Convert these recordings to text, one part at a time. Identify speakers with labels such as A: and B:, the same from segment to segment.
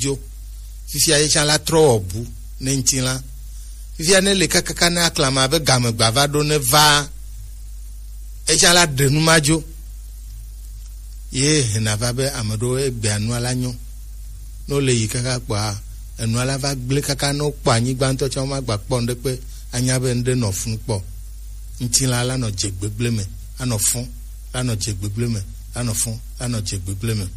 A: dzo fifia yetsã la trɔ ɔbu ne ŋuti la fifia ne le kakaka ne aklama be gamegba va ɖo ne va etsã la ɖe nu ma dzo ye hena va be ame ɖewo egbea nua la nyo no le yi kaka kpɔa enua la va gble kaka no kpɔ anyigba ŋutɔ tsɛ woma gba kpɔ ŋɖe anya be ŋɖe nɔ funu kpɔ ŋuti la nɔ dze gbegble me anɔ fún la nɔ dze gbegble me anɔ fún la nɔ dze gbegble me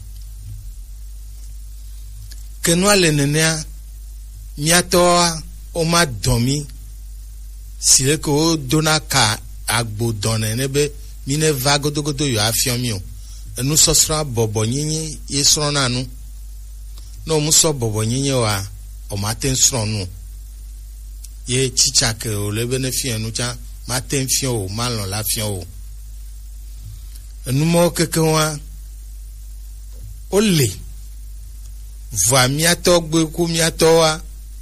A: ke nua le nenea miatɔa woma dɔn mi si le ke wo dona ka agbo dɔnɛ ne be mi ne va godogodo yɔ afiɔ mi o enusɔsrɔ̃ bɔbɔ nyinyi ye srɔ̃na nu ne wo musɔ bɔbɔ nyinyi oa o ma te srɔ̃ nu ye tsitsa ke o le be ne fiɔ nu tsã ma te fiɔ o ma lɔ la fiɔ o enumɔwo keke wa o le va miatɔ gbe ku miatɔwa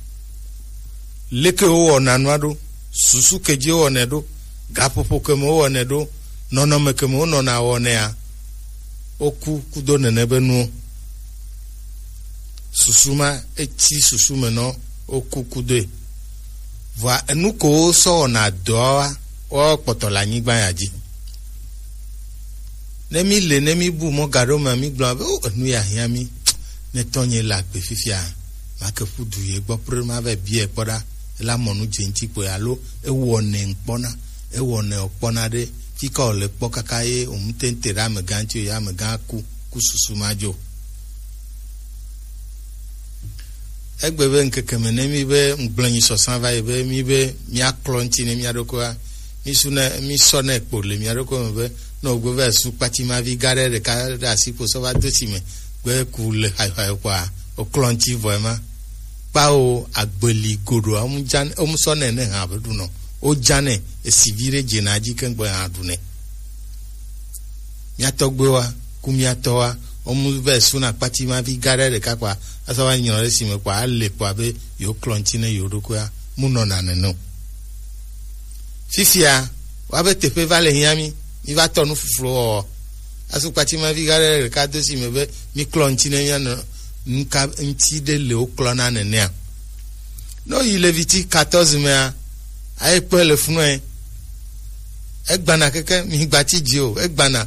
A: leke wo wɔna nua ɖo susu kedzi wo wɔnɛ ɖo gaƒoƒo ke me wo wɔnɛ ɖo nɔnɔme ke me wo nɔna wɔnɛa woku kudo nene be nuwo susu ma etsi susu me nɔ woku kudoe va enu ko wo sɔ wɔna dɔa wo kpɔtɔ le anyigba ya dzi ne mi le ne mi bu mɔ ga ɖo me mi gblɔ be o enu ya hiã mi ne tɔnye le agbe fifia ma ke ƒu du ye gbɔ pре ma va bie kpɔ ɖa la mɔnu dze ŋuti kpoe alo ewɔ nɛ ŋkpɔna ewɔ nɛ wòkpɔna ɖe fika wòle kpɔ kaka ye wòmutente ɖe amegã ŋuti o ye amegã ku susu ma dzo egbe be ŋkeke me ne mi be ŋgblẽnyi sɔsã va yi be mi be miaklɔ ŋuti ne mia ɖokoa mi sɔ ne kpo le mia ɖoko me be ne wògbe va su kpatsimavi gã ɖe ɖeka ɖe asi kpo sɔ va do si me gbe ku le hayihayi kpoa woklɔ ŋuti vɔe ma kpawo agbeli goɖoa womusɔ nɛ ne hã be ɖunɔ wodzanɛ esi vi ɖe dzena dzi ke ŋgbɔ hã ɖunɛ miatɔgbewoa ku miatɔwa womu va suna kpatsimavi gã ɖe ɖeka kpoa asɔ va nyrɔ ɖe si me kpoa ale kpoa be yewo klɔ ŋuti ne yewo ɖokoa munɔna nene o fifia woabe teƒe va le hiã mi va tɔ nu fuflu wɔwɔ asu kpatsimavi gã ɖe ɖeka do si me be mi klɔ ŋuti ne mianɔ nuka ŋuti ɖe le wo klɔna nenea no yi Leviti 14 mea aye kpe le funue egbana keke mi gbati dzi o egbana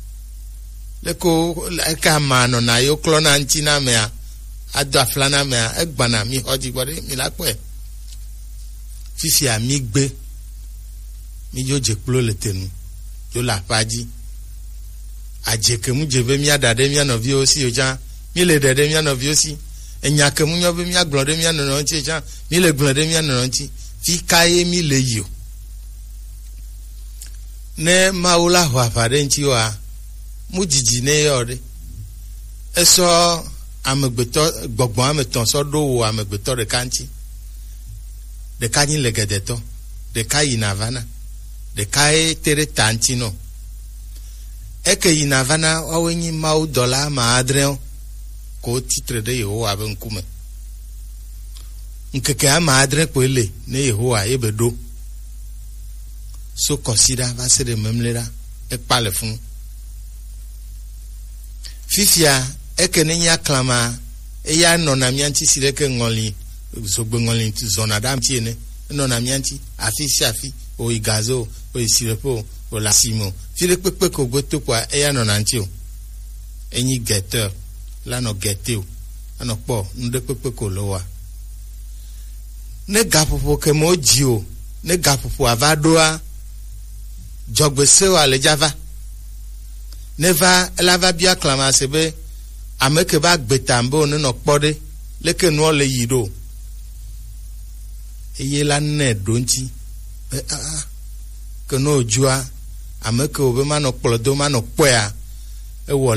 A: leko eke ama nɔna ye wo klɔna ŋuti na mea ado afla na mea egbana mi xɔ dzi gbɔ ɖe mi la kpɔe fifia mi gbe mi dzo dze kplo le tenu dzo le aƒa dzi adze ke mu dze be miaɖa ɖe mia nɔviwo si o tsã mi le ɖe ɖe mia nɔviwo si enya ke mu nyɔ be miagblɔ ɖe mia nɔnɔ ŋuti tsã mi le gblɔ ɖe mia nɔnɔ ŋuti fi ka ye mi le yi o ne Mawu la ho aʋa ɖe ŋuti oa mu dzidzi ne yɔ ɖe esɔ amegbetɔ gbɔgbɔ ame tɔ̃ sɔ ɖo wo amegbetɔ ɖeka ŋuti ɖeka nyi le gedetɔ ɖeka yina vana ɖeka ye te ɖe ta ŋuti nɔ eke yina vana woawoe nyi Mawu dɔla ame adrewo ko titre ɖe Yehowa be ŋkume ŋkeke ame adre kpoe le ne Yehowa ye be ɖo so kɔsiɖa va se ɖe memle ɖa ekpa le funu fifia eke ne nye aklama eya nɔna mia ŋuti si ɖeke ŋɔli zogbe ŋɔli zɔna ɖe amti ene enɔna mia ŋuti afi sia afi o yi gazo o yi sireƒo o le asime o fi ɖe kpekpe ko gbe to kpoa eya nɔna ŋuti o enyi geteur la nɔ gete o anɔ kpɔ nu ɖe kpekpe ko le wa ne gaƒoƒo ke me wodzi o ne gaƒoƒo ava ɖoa dzɔgbesewoa le dzava ne va ela va bia klama se be ame ke va gbeta be wòne nɔ kpɔ ɖe leke nuɔ le yi ɖo eye la nɛ ɖo ŋuti be ke ne wòdzua ame ke wo be manɔ kplɔ do manɔ kpɔea ewɔ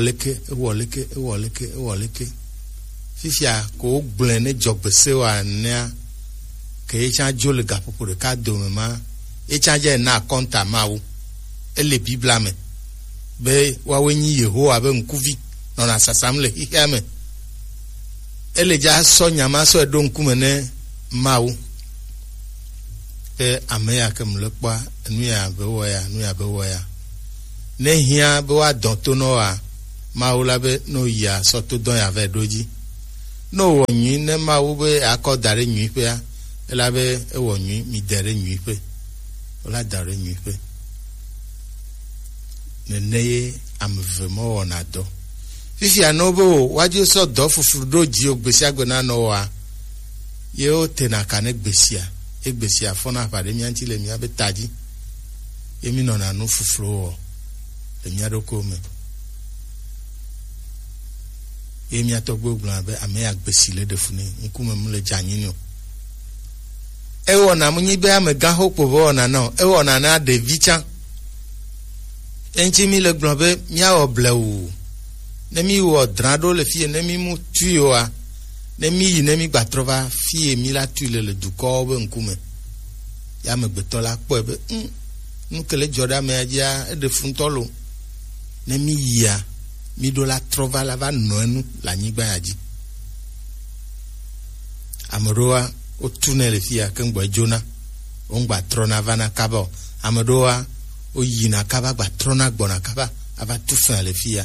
A: leke fifia ko wo gblẽ ne dzɔgbesewoa nea ke ye tsã dzo le gaƒoƒo ɖeka dome ma ye tsã dze na akɔnta Mawu ele Biblia me be woawoe nyi Yehowa be ŋkuvi nɔna sasam le xixea me ele dza sɔ nyama sɔ eɖo ŋkume ne Mawu ke ame ya ke mle kpɔa nu ya be wɔ ya ne hiã be woadɔ to nɔwoa Mawu la be no yia sɔ to dɔ ya va ɖo dzi no wonyi ne ma wo be akodare nyi pe a ela be e wonyi mi dere nyi pe ola dare nyi pe ne amvemo ona do fifi anobo waju so do fufuru do ji ogbesi agbena no wa ye o tena kane egbesia fona pade mi anti le mi abetaji emi no na no fufuru le mi adoko me emi atogbo glan be ame agbesi le defuni nkume mu le janyinyo e wona munyi be amega hopo bo na no e wona na de vicha enchi mi le glan be mi a oblewu ne mi wo drado le fie ne mi mu tuyo a ne mi yi ne mi gbatrova fie mi la tuile le duko be nkume ya me gbeto la po be nkele joda me aja e de funtolo ne mi ya mi do la trova la va noenu la nyigba yaji amoroa o tunele fia kengbo jona o ngba trona vana kaba amoroa o yina kaba gba trona gbona kaba ava tufan le fia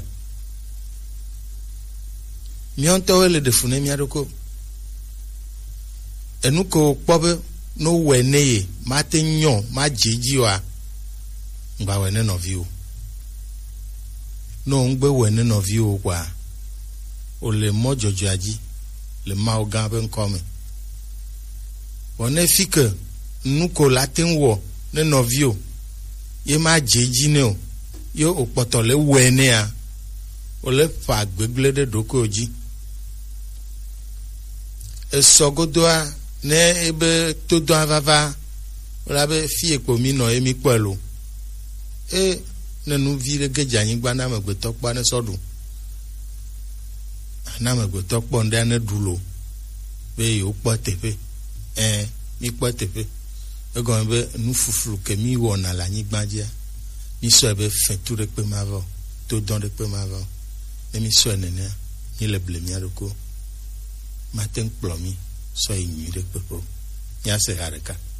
A: mi onto le defune mi adoko enuko pobe no weneye ma te nyon ma jeji wa ngba wene no view no ngbe wene no view kwa o le mojojo aji le ma o gan be nkome wone fike nuko latin wo ne no view ye ma jeji ne o yo opoto le wene a o le fa gbegle de dokoji esogodoa ne ebe todo avava ola be fi epo mi no emi pelu ne nu vire gejanyi gba na megbe tokpa ne sodu na megbe tokpo nde ne dulo be yo po tepe mi po tepe e go be nu fufuru ke mi wo na la nyigba dia mi so ebe fe tu de pe mavo to don de pe mavo e mi so nene ni le ble mi aroko maten plomi so inyi de pepo ya se hareka